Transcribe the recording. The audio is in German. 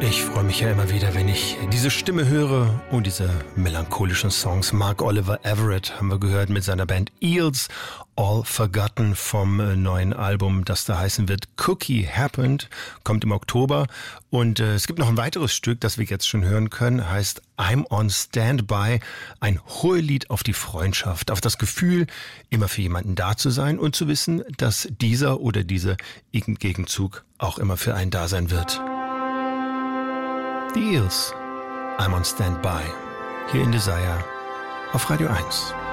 Ich freue mich ja immer wieder, wenn ich diese Stimme höre und diese melancholischen Songs. Mark Oliver Everett haben wir gehört mit seiner Band Eels, All Forgotten vom neuen Album, das da heißen wird Cookie Happened, kommt im Oktober. Und es gibt noch ein weiteres Stück, das wir jetzt schon hören können, heißt I'm on Standby, ein Hohelied auf die Freundschaft, auf das Gefühl, immer für jemanden da zu sein und zu wissen, dass dieser oder diese im Gegenzug auch immer für einen da sein wird. The Eels, I'm on Standby, hier in Desire auf Radio 1.